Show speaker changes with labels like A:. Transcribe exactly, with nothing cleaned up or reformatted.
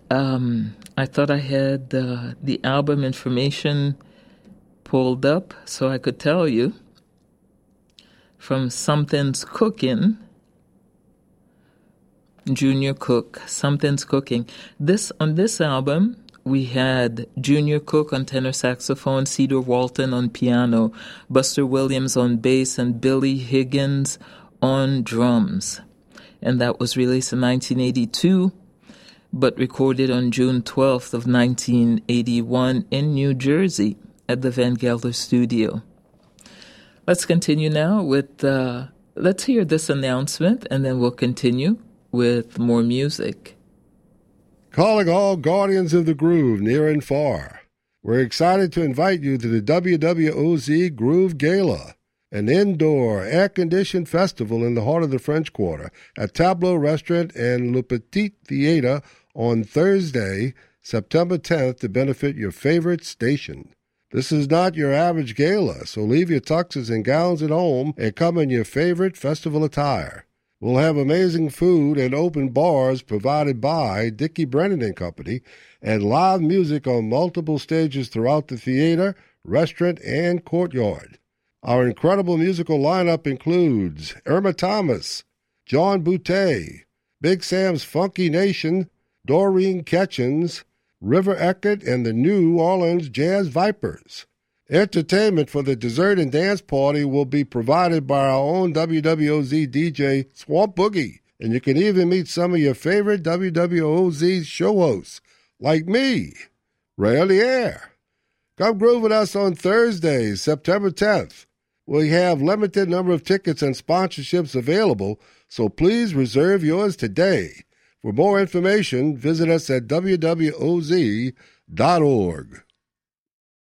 A: um, I thought I had uh, the album information pulled up so I could tell you. From Something's Cooking, Junior Cook, Something's Cooking. This on this album, we had Junior Cook on tenor saxophone, Cedar Walton on piano, Buster Williams on bass, and Billy Higgins on drums. And that was released in nineteen eighty-two, but recorded on June twelfth of nineteen eighty-one in New Jersey at the Van Gelder Studio. Let's continue now with, uh, let's hear this announcement, and then we'll continue with more music.
B: Calling all guardians of the groove near and far. We're excited to invite you to the W W O Z Groove Gala, an indoor, air-conditioned festival in the heart of the French Quarter at Tableau Restaurant and Le Petit Theater on Thursday, September tenth, to benefit your favorite station. This is not your average gala, so leave your tuxes and gowns at home and come in your favorite festival attire. We'll have amazing food and open bars provided by Dickie Brennan and Company, and live music on multiple stages throughout the theater, restaurant, and courtyard. Our incredible musical lineup includes Irma Thomas, John Boutte, Big Sam's Funky Nation, Doreen Ketchens, River Eckert, and the New Orleans Jazz Vipers. Entertainment for the dessert and dance party will be provided by our own W W O Z D J, Swamp Boogie, and you can even meet some of your favorite W W O Z show hosts, like me, Ray Air. Come groove with us on Thursday, September tenth. We have limited number of tickets and sponsorships available, so please reserve yours today. For more information, visit us at W W O Z dot org.